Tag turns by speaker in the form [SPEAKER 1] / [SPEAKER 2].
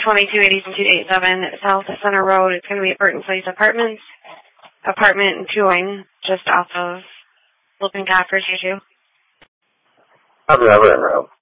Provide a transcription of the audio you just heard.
[SPEAKER 1] 2287 South Center Road. It's going to be at Burton Place Apartments. Apartment 2, just off of Lipton Copper, 2.
[SPEAKER 2] How's that room?